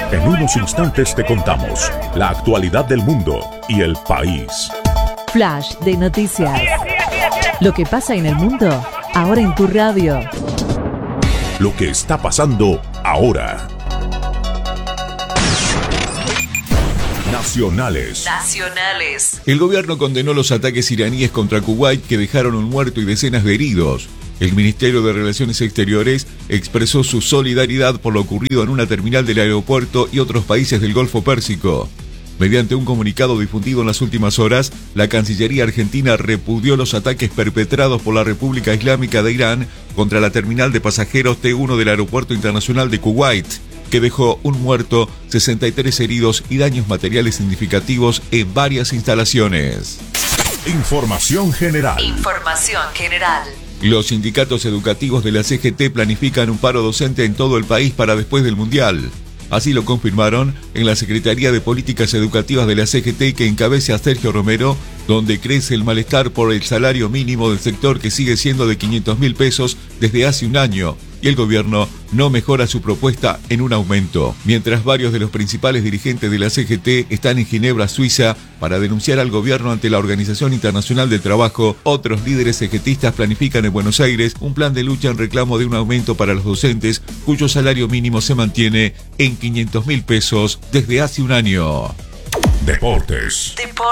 En unos instantes te contamos la actualidad del mundo y el país. Flash de noticias. Lo que pasa en el mundo, ahora en tu radio. Lo que está pasando ahora. Nacionales. El gobierno condenó los ataques iraníes contra Kuwait que dejaron un muerto y decenas de heridos. El Ministerio de Relaciones Exteriores expresó su solidaridad por lo ocurrido en una terminal del aeropuerto y otros países del Golfo Pérsico. Mediante un comunicado difundido en las últimas horas, la Cancillería argentina repudió los ataques perpetrados por la República Islámica de Irán contra la terminal de pasajeros T1 del Aeropuerto Internacional de Kuwait, que dejó un muerto, 63 heridos y daños materiales significativos en varias instalaciones. Información general. Los sindicatos educativos de la CGT planifican un paro docente en todo el país para después del Mundial. Así lo confirmaron en la Secretaría de Políticas Educativas de la CGT, que encabeza Sergio Romero, donde crece el malestar por el salario mínimo del sector, que sigue siendo de 500.000 pesos desde hace un año, y el gobierno no mejora su propuesta en un aumento. Mientras varios de los principales dirigentes de la CGT están en Ginebra, Suiza, para denunciar al gobierno ante la Organización Internacional del Trabajo, otros líderes CGTistas planifican en Buenos Aires un plan de lucha en reclamo de un aumento para los docentes, cuyo salario mínimo se mantiene en 500.000 pesos desde hace un año. Deportes.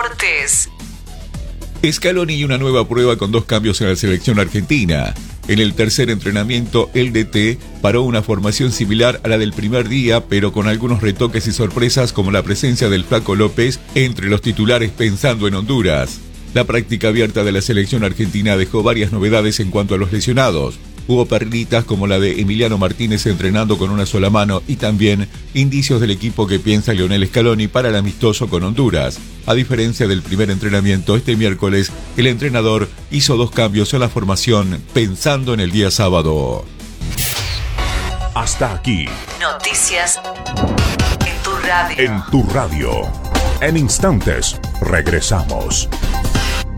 Scaloni y una nueva prueba con 2 cambios en la selección argentina. En el tercer entrenamiento, el DT paró una formación similar a la del primer día, pero con algunos retoques y sorpresas, como la presencia del Flaco López entre los titulares pensando en Honduras. La práctica abierta de la selección argentina dejó varias novedades en cuanto a los lesionados. Hubo perlitas como la de Emiliano Martínez entrenando con una sola mano, y también indicios del equipo que piensa Lionel Scaloni para el amistoso con Honduras. A diferencia del primer entrenamiento, este miércoles el entrenador hizo 2 cambios en la formación pensando en el día sábado. Hasta aquí. Noticias en tu radio. En tu radio. En instantes regresamos.